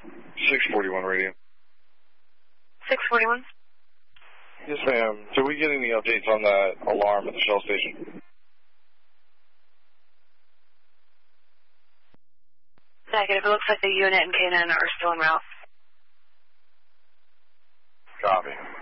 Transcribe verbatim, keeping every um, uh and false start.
six forty-one radio. six forty-one? Yes, ma'am. Did we get any updates on that alarm at the Shell station? Negative. It looks like the unit and K nine are still en route. Copy.